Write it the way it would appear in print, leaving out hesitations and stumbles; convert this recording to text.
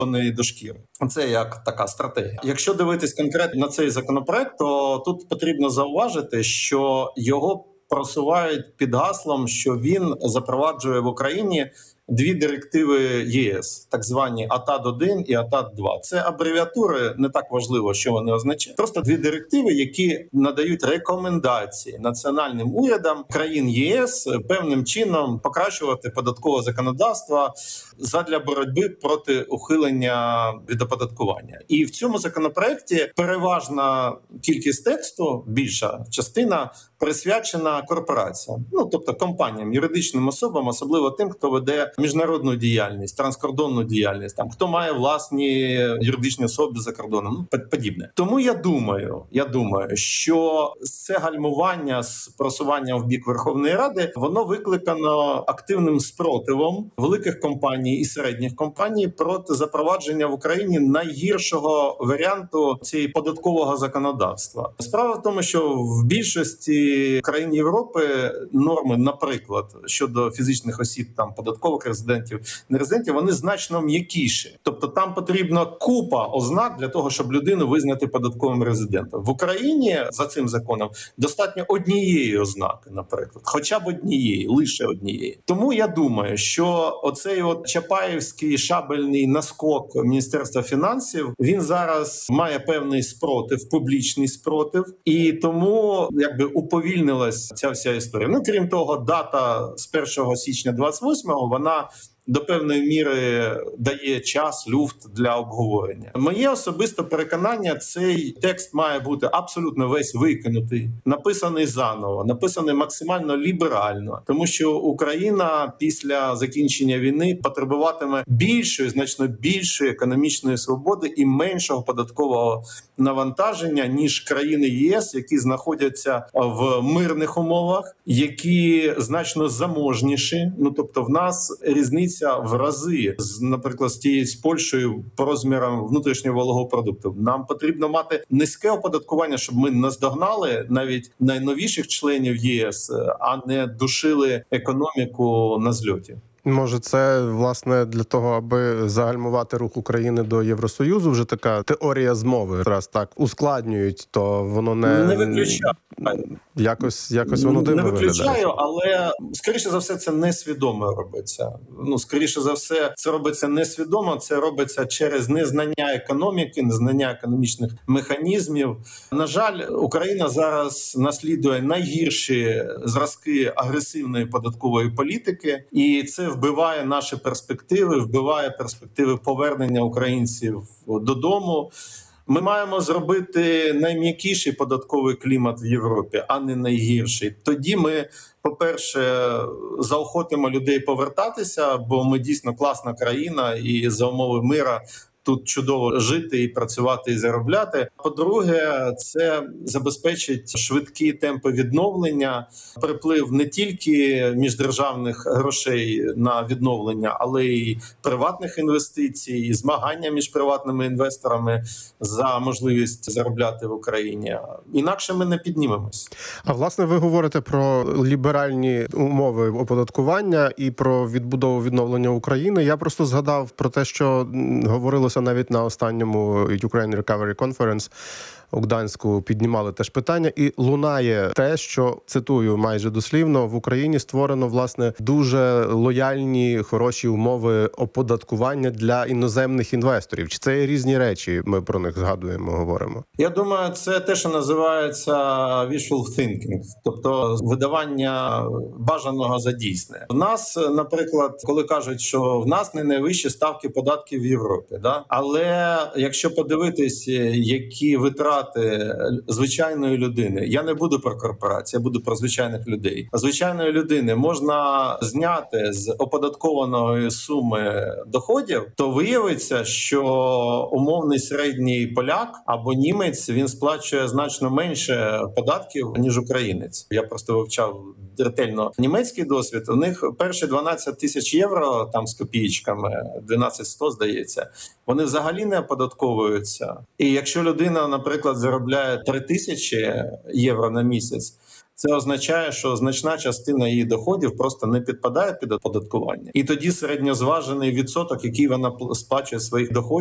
до шкіри. Це як така стратегія. Якщо дивитись конкретно на цей законопроект, то тут потрібно зауважити, що його просувають під гаслом, що він запроваджує в Україні дві директиви ЄС, так звані АТАД-1 і АТАД-2. Це абревіатури, не так важливо, що вони означають. Просто дві директиви, які надають рекомендації національним урядам країн ЄС певним чином покращувати податкове законодавство задля боротьби проти ухилення від оподаткування. І в цьому законопроекті переважна кількість тексту, більша частина, присвячена корпораціям. Тобто компаніям, юридичним особам, особливо тим, хто веде міжнародну діяльність, транскордонну діяльність, хто має власні юридичні особи за кордоном, подібне. Тому я думаю, що це гальмування з просуванням в бік Верховної Ради, воно викликано активним спротивом великих компаній і середніх компаній проти запровадження в Україні найгіршого варіанту цієї податкового законодавства. Справа в тому, що в більшості країн Європи норми, наприклад, щодо фізичних осіб, податкових резидентів, нерезидентів, вони значно м'якіші. Тобто там потрібна купа ознак для того, щоб людину визнати податковим резидентом. В Україні за цим законом достатньо однієї ознаки, наприклад, хоча б однієї, лише однієї. Тому я думаю, що оцей чапаєвський шабельний наскок Міністерства фінансів, він зараз має певний спротив, публічний спротив, і тому уповільнилась ця вся історія. Крім того, дата з 1 січня 28-го, вона до певної міри дає час, люфт для обговорення. Моє особисте переконання, цей текст має бути абсолютно весь викинутий, написаний заново, написаний максимально ліберально, тому що Україна після закінчення війни потребуватиме більшої, значно більшої економічної свободи і меншого податкового навантаження, ніж країни ЄС, які знаходяться в мирних умовах, які значно заможніші. Тобто в нас різниця в рази, наприклад, з Польщею по розмірам внутрішнього валового продукту. Нам потрібно мати низьке оподаткування, щоб ми наздогнали навіть найновіших членів єС, а не душили економіку на зльоті. Може, це, власне, для того, аби загальмувати рух України до Євросоюзу, вже така теорія змови. Раз так ускладнюють, то воно не виключаю. Якось воно дивно не виключаю, виглядає. Але, скоріше за все, це несвідомо робиться. Скоріше за все, це робиться несвідомо, це робиться через незнання економіки, незнання економічних механізмів. На жаль, Україна зараз наслідує найгірші зразки агресивної податкової політики, і це вбиває наші перспективи, вбиває перспективи повернення українців додому. Ми маємо зробити найм'якіший податковий клімат в Європі, а не найгірший. Тоді ми, по-перше, заохотимо людей повертатися, бо ми дійсно класна країна і за умови мира тут чудово жити і працювати і заробляти. По-друге, це забезпечить швидкі темпи відновлення, приплив не тільки міждержавних грошей на відновлення, але й приватних інвестицій, і змагання між приватними інвесторами за можливість заробляти в Україні. Інакше ми не піднімемось. А власне, ви говорите про ліберальні умови оподаткування і про відбудову відновлення України. Я просто згадав про те, що говорилося навіть на останньому Ukraine Recovery Conference у Гданську, піднімали теж питання, і лунає те, що, цитую майже дослівно, в Україні створено, власне, дуже лояльні, хороші умови оподаткування для іноземних інвесторів. Чи це є різні речі, ми про них згадуємо, говоримо? Я думаю, це те, що називається wishful thinking, тобто видавання бажаного за дійсне. В нас, наприклад, коли кажуть, що в нас не найвищі ставки податків в Європі, але якщо подивитись, які витрати звичайної людини, я не буду про корпорації, я буду про звичайних людей. Звичайної людини можна зняти з оподаткованої суми доходів, то виявиться, що умовний середній поляк або німець, він сплачує значно менше податків, ніж українець. Я просто вивчав ретельно німецький досвід. У них перші 12 тисяч євро, там з копійками, 12 100, здається, вони взагалі не оподатковуються. І якщо людина, наприклад, заробляє 3000 євро на місяць, це означає, що значна частина її доходів просто не підпадає під оподаткування. І тоді середньозважений відсоток, який вона сплачує своїх доходів,